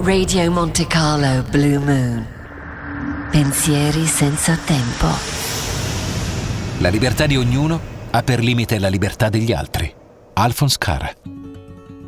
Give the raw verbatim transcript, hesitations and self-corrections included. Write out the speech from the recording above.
Radio Monte Carlo Blue Moon. Pensieri senza tempo. La libertà di ognuno ha per limite la libertà degli altri. Alphonse Karr.